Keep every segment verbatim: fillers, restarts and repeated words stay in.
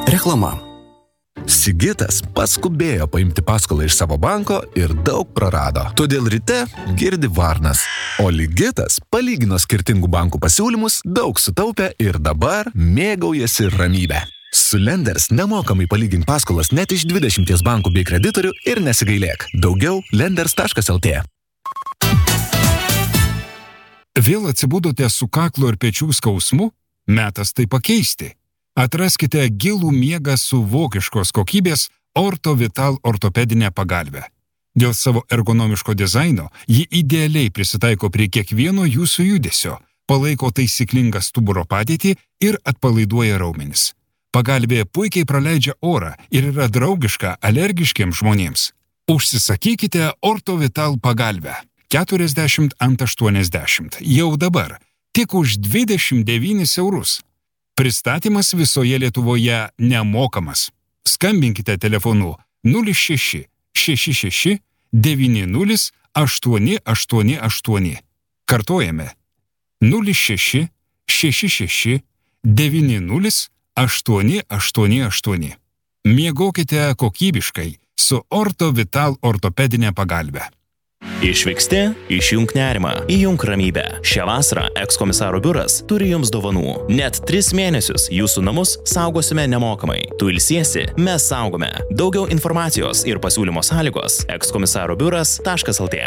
Reklama. Sigitas paskubėjo paimti paskolą iš savo banko ir daug prarado. Todėl ryte girdi varnas. O Ligitas palygino skirtingų bankų pasiūlymus, daug sutaupė ir dabar mėgaujasi ramybę. Su Lenders nemokamai palygink paskolas net iš dvidešimties bankų bei kreditorių ir nesigailėk. Daugiau lenders taškas el tė. Vėl atsibudote su kaklo ir pečių skausmu? Metas tai pakeisti. Atraskite gilų miegą su vokiškos kokybės Orto Vital ortopedinę pagalvę. Dėl savo ergonomiško dizaino ji idealiai prisitaiko prie kiekvieno jūsų judesio, palaiko taisyklingą stuburo padėtį ir atpalaiduoja raumenis. Pagalvė puikiai praleidžia orą ir yra draugiška alergiškiems žmonėms. Užsisakykite Orto Vital pagalvę keturiasdešimt ant aštuoniasdešimt jau dabar, tik už dvidešimt devynis eurus. Pristatymas visoje Lietuvoje nemokamas. Skambinkite telefonu nulis šeši šeši šeši devyni nulis aštuoni aštuoni aštuoni. Kartojame nulis šeši šeši šeši devyni nulis aštuoni aštuoni aštuoni. Miegokite kokybiškai su Orto Vital ortopedinė pagalvė. Išvyksti, išjunk nerimą, įjunk ramybę. Šią vasarą ekskomisaro biuras turi jums dovanų. Net tris mėnesius jūsų namus saugosime nemokamai. Tu ilsiesi, mes saugome. Daugiau informacijos ir pasiūlymo sąlygos ekskomisaro biuras taškas el tė.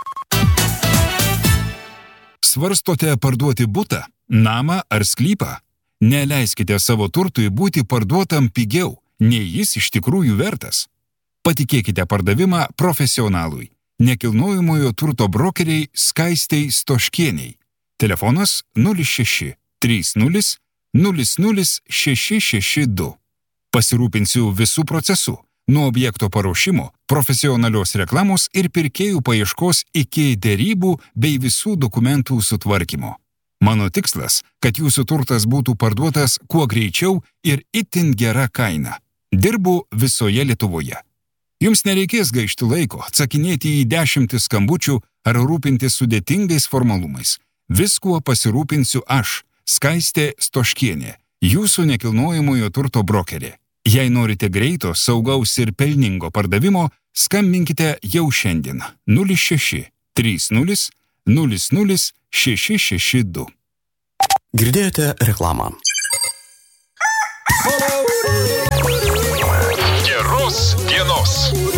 Svarstote parduoti butą, namą ar sklypą? Neleiskite savo turtui būti parduotam pigiau, nei jis iš tikrųjų vertas. Patikėkite pardavimą profesionalui. Nekilnojamojo turto brokeriai Skaistei Stoškieniai. Telefonas nulis šeši trys nulis nulis nulis šeši šeši du. Pasirūpinsiu visų procesų, nuo objekto paruošimo, profesionalios reklamos ir pirkėjų paieškos iki derybų bei visų dokumentų sutvarkymo. Mano tikslas, kad jūsų turtas būtų parduotas kuo greičiau ir itin gera kaina. Dirbu visoje Lietuvoje. Jums nereikės gaišti laiko, atsakinėti į dešimtis skambučių ar rūpintis sudėtingais formalumais. Viskuo pasirūpinsiu aš, Skaistė Stoškienė, jūsų nekilnojamojo turto brokerė. Jei norite greito, saugaus ir pelningo pardavimo, skambinkite jau šiandien nulis šeši trys nulis nulis nulis šeši šeši du. Girdėjote reklamą. Geros dienos.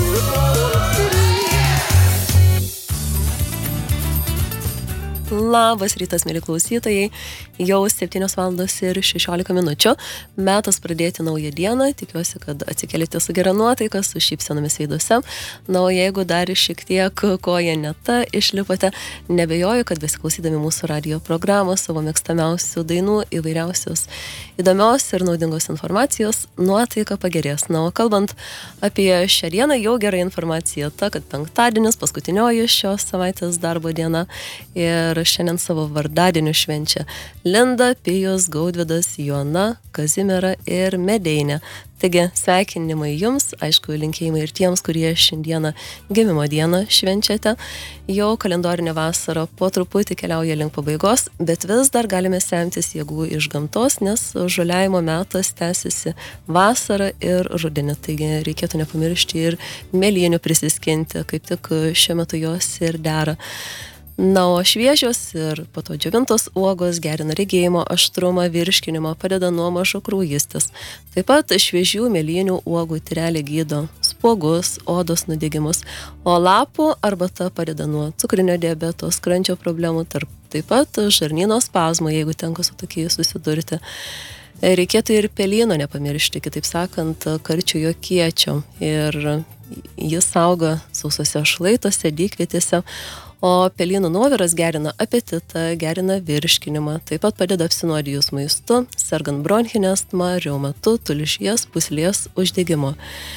Labas rytas, mėly klausytojai. Jau septynios valandos ir šešiolika minučių. Metas pradėti naują dieną. Tikiuosi, kad atsikėlėte su gera nuotaika, su šypsenomis veiduose. Na, o jeigu dar šiek tiek koja ne ta išlipote, nebejoju, kad besiklausydami mūsų radijo programą, savo mėgstamiausių dainų, įvairiausios įdomios ir naudingos informacijos, nuotaika pagerės. Na, o kalbant apie šią dieną, jau gera informacija ta, kad penktadienis, paskutinioji šios savaitės darbo diena, ir šiandien savo vardadienių švenčia Linda, Pijus, Gaudvidas, Joana, Kazimiera ir Medeinė. Taigi, sveikinimai jums, aišku, linkėjimai ir tiems, kurie šiandieną gimimo dieną švenčiate. Jau kalendorinė vasara po truputį keliauja link pabaigos, bet vis dar galime semtis jėgų iš gamtos, nes žoliavimo metas tęsiasi vasarą ir rudenį. Taigi, reikėtų nepamiršti ir mėlynių prisiskinti, kaip tik šiuo metu jos ir dera. Na, o šviežios ir po to džiovintos uogos gerina regėjimo aštrumą, virškinimą, padeda nuo mažo kraujystės. Taip pat šviežių mėlynių uogų tyrelė gydo spuogus, odos nudegimus, o lapų arbata padeda nuo cukrinio diabeto, skrandžio problemų, tarp taip pat žarnyno spazmo, jeigu tenka su tokiais susidurti. Reikėtų ir pelyno nepamiršti, kitaip sakant, karčiojo kiečio. Ir jis auga sausose šlaituose, dykvietėse. O pelynų nuoviras gerina apetitą, gerina virškinimą, taip pat padeda apsinuodijus maistu, sergant bronchinę astmą, reumatu, tulžies, pūslės uždegimu.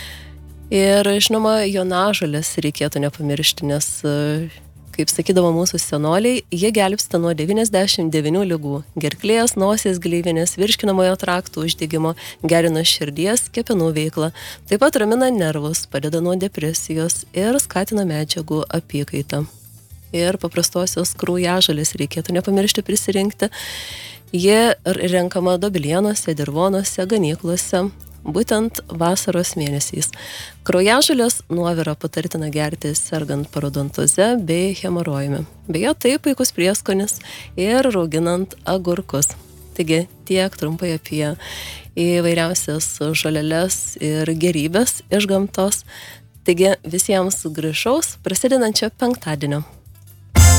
Ir, žinoma, jonažolės reikėtų nepamiršti, nes, kaip sakydavo mūsų senoliai, jie gelbsta nuo devyniasdešimt devynių ligų – gerklės, nosies gleivinės, virškinamojo trakto uždegimo, gerina širdies, kepenų veiklą, taip pat ramina nervus, padeda nuo depresijos ir skatina medžiagų apykaitą. Ir paprastosios kraujažolės reikėtų nepamiršti prisirinkti. Jie renkama dobilienuose, dirvonuose, ganyklose, būtent vasaros mėnesiais. Kraujažolės nuovirą patartina gerti sergant parodontoze bei hemorojumi. Beje, tai puikus prieskonis ir rauginant agurkus. Taigi tiek trumpai apie įvairiausias žoleles ir gerybės iš gamtos. Taigi visiems gražaus prasidedančio penktadienio.